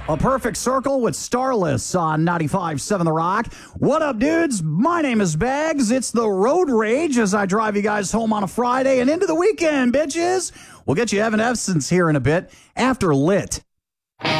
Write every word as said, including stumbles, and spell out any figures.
A Perfect Circle with Starless on ninety-five point seven The Rock. What up, dudes? My name is Bags. It's the Road Rage as I drive you guys home on a Friday and into the weekend, bitches. We'll get you Evanescence here in a bit after Lit.